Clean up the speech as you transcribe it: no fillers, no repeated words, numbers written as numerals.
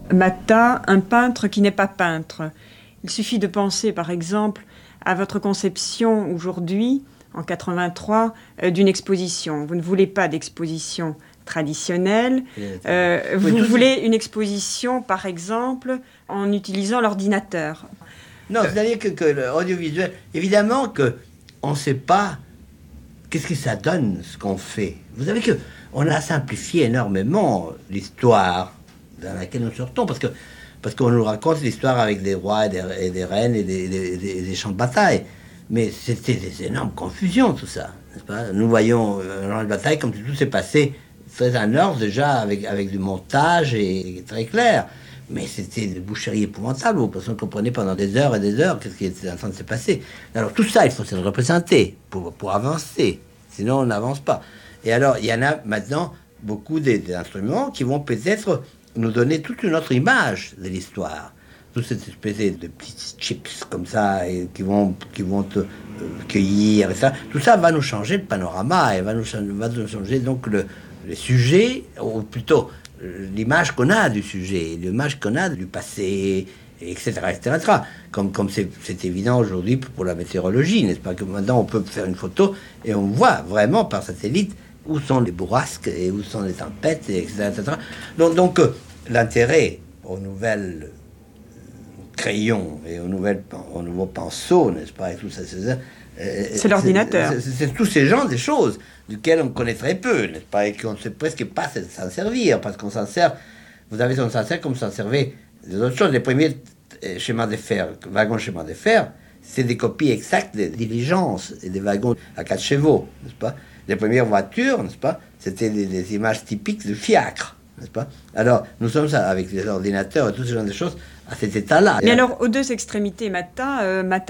Matta, un peintre qui n'est pas peintre. Il suffit de penser, par exemple, à votre conception aujourd'hui, en 83, d'une exposition. Vous ne voulez pas d'exposition traditionnelle. Vous voulez une exposition, par exemple, en utilisant l'ordinateur. Non, c'est-à-dire que l'audiovisuel, évidemment qu'on ne sait pas qu'est-ce que ça donne, ce qu'on fait. Vous savez qu'on a simplifié énormément l'histoire dans laquelle nous sortons, parce qu'on nous raconte l'histoire avec des rois et des reines et des champs de bataille. Mais c'était des énormes confusions, tout ça, n'est-ce pas? Nous voyons un champ de bataille comme si tout s'est passé très en ordre, déjà avec du montage et très clair. Mais c'était une boucherie épouvantable, où personne ne comprenait pendant des heures et des heures qu'est-ce qui était en train de se passer. Alors tout ça, il faut se le représenter pour avancer, sinon on n'avance pas. Et alors, il y en a maintenant beaucoup d'instruments qui vont peut-être nous donner toute une autre image de l'histoire. Toute cette espèce de petits chips comme ça, et qui vont te cueillir, et ça. Tout ça va nous changer le panorama, et va nous changer donc le sujet, ou plutôt l'image qu'on a du sujet, l'image qu'on a du passé, etc. etc. Comme c'est évident aujourd'hui pour la météorologie, n'est-ce pas? Que maintenant on peut faire une photo et on voit vraiment par satellite où sont les bourrasques et où sont les tempêtes, etc. etc. Donc l'intérêt aux nouvelles crayons et aux nouveaux pinceaux, n'est-ce pas? Et tout ça, c'est l'ordinateur. C'est tous ces genres de choses duquel on connaît très peu, n'est-ce pas, et qu'on ne sait presque pas s'en servir, parce qu'on s'en sert, on s'en sert comme s'en servait des autres choses. Les premiers schémas de fer, wagons schémas de fer, c'est des copies exactes des diligences et des wagons à 4 chevaux, n'est-ce pas? Les premières voitures, n'est-ce pas, c'était des images typiques de fiacre, n'est-ce pas? Alors, nous sommes avec les ordinateurs et tout ce genre de choses à cet état-là. Mais alors, aux deux extrémités, Matta